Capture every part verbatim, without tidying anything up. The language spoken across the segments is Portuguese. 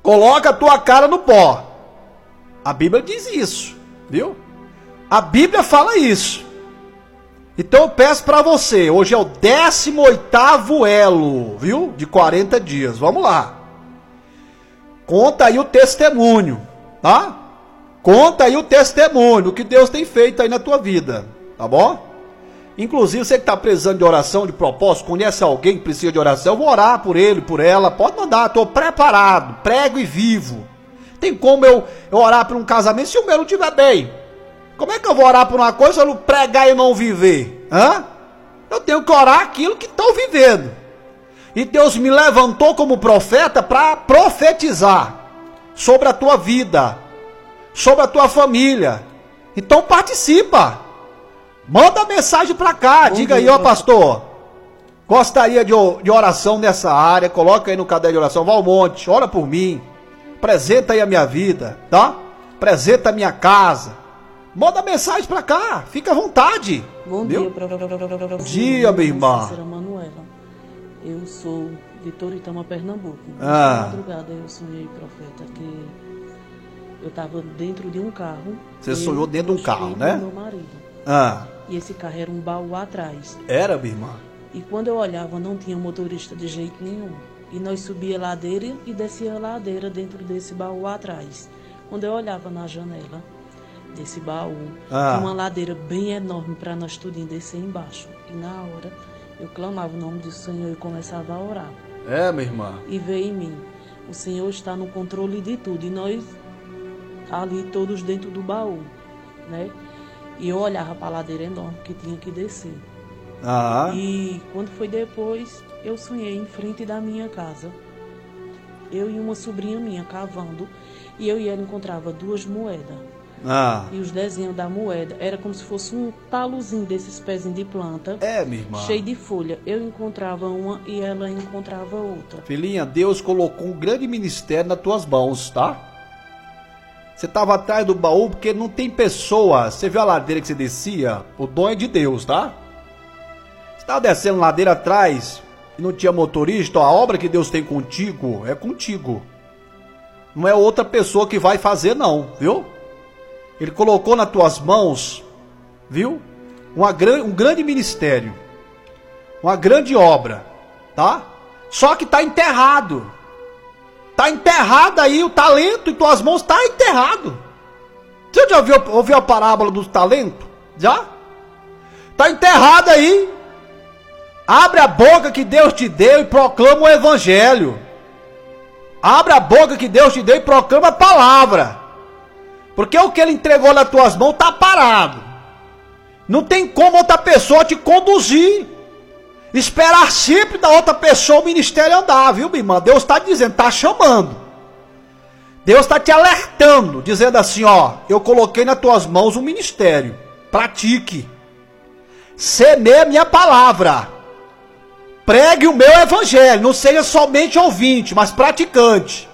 Coloca a tua cara no pó. A Bíblia diz isso, viu? A Bíblia fala isso. Então eu peço para você, hoje é o décimo oitavo elo, viu? De quarenta dias, vamos lá. Conta aí o testemunho, tá? Conta aí o testemunho, o que Deus tem feito aí na tua vida, tá bom? Inclusive, você que está precisando de oração, de propósito, conhece alguém que precisa de oração, eu vou orar por ele, por ela, pode mandar, estou preparado, prego e vivo. Tem como eu, eu orar por um casamento se o meu não estiver bem? Como é que eu vou orar por uma coisa se eu não pregar e não viver? Hã? Eu tenho que orar aquilo que estou vivendo. E Deus me levantou como profeta para profetizar sobre a tua vida, sobre a tua família. Então participa. Manda mensagem para cá, Bom diga dia, aí, ó pastor, gostaria de, de oração nessa área, coloca aí no caderno de oração, Valmonte, ora por mim, apresenta aí a minha vida, tá? Apresenta a minha casa, manda mensagem para cá, fica à vontade. Bom viu? dia, pra... Bom dia, minha irmã. Manuela. Eu sou de Toritama, Pernambuco. Ah. Na madrugada eu sonhei, profeta, que eu estava dentro de um carro. Você sonhou dentro de um carro, né? Meu marido. Ah. E esse carro era um baú atrás. Era, minha irmã? E quando eu olhava, não tinha motorista de jeito nenhum. E nós subia a ladeira e descia a ladeira dentro desse baú atrás. Quando eu olhava na janela desse baú, ah. tinha uma ladeira bem enorme para nós tudinho descer embaixo. E na hora, eu clamava o nome do Senhor e começava a orar. É, minha irmã? E veio em mim, o Senhor está no controle de tudo. E nós ali todos dentro do baú, né? E eu olhava para a ladeira enorme que tinha que descer. Ah. E quando foi depois, eu sonhei em frente da minha casa. Eu e uma sobrinha minha cavando. E eu e ela encontrava duas moedas. Ah. E os desenhos da moeda era como se fosse um talozinho desses pezinhos de planta. É, minha irmã. Cheio de folha. Eu encontrava uma e ela encontrava outra. Filhinha, Deus colocou um grande ministério nas tuas mãos, tá? Você estava atrás do baú porque não tem pessoa. Você viu a ladeira que você descia? O dom é de Deus, tá? Você estava descendo ladeira atrás e não tinha motorista. Ó, a obra que Deus tem contigo é contigo. Não é outra pessoa que vai fazer, não, viu? Ele colocou nas tuas mãos, viu? Uma, um grande ministério. Uma grande obra, tá? Só que está enterrado. Está enterrado aí o talento em tuas mãos, está enterrado. Você já ouviu, ouviu a parábola do talento? Já? Está enterrado aí. Abre a boca que Deus te deu e proclama o evangelho. Abre a boca que Deus te deu e proclama a palavra. Porque o que ele entregou nas tuas mãos está parado. Não tem como outra pessoa te conduzir. Esperar sempre da outra pessoa o ministério andar, viu, minha irmã? Deus está dizendo, está chamando. Deus está te alertando, dizendo assim, ó, eu coloquei nas tuas mãos um ministério. Pratique. Semeie a minha palavra. Pregue o meu evangelho. Não seja somente ouvinte, mas praticante.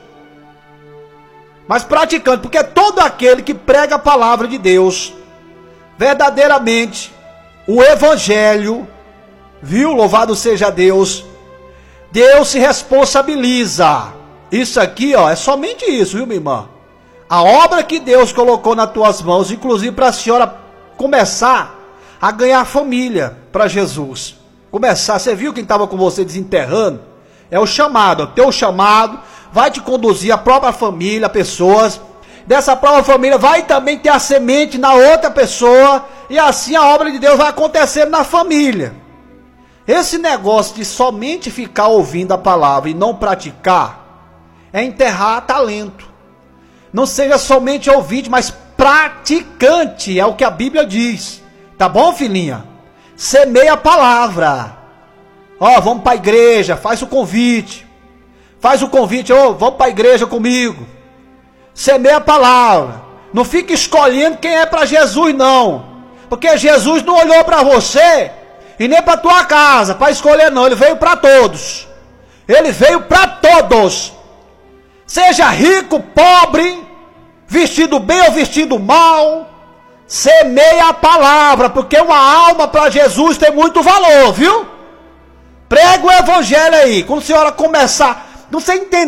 Mas praticante, porque todo aquele que prega a palavra de Deus, verdadeiramente, o evangelho, viu? Louvado seja Deus. Deus se responsabiliza. Isso aqui, ó, é somente isso, viu, minha irmã? A obra que Deus colocou nas tuas mãos, inclusive para a senhora começar a ganhar família para Jesus. Começar, você viu quem estava com você desenterrando? É o chamado, o teu chamado vai te conduzir a própria família, pessoas. Dessa própria família vai também ter a semente na outra pessoa. E assim a obra de Deus vai acontecendo na família. Esse negócio de somente ficar ouvindo a palavra e não praticar é enterrar talento. Não seja somente ouvinte, mas praticante, é o que a Bíblia diz. Tá bom, filhinha? Semeia a palavra. Ó, vamos para a igreja, faz o convite. Faz o convite, ó, vamos para a igreja comigo. Semeia a palavra. Não fique escolhendo quem é para Jesus, não. Porque Jesus não olhou para você e nem para tua casa para escolher, não. Ele veio para todos. Ele veio para todos. Seja rico, pobre, vestido bem ou vestido mal, semeia a palavra, porque uma alma para Jesus tem muito valor, viu? Prega o evangelho aí. Quando a senhora começar, não sei entender.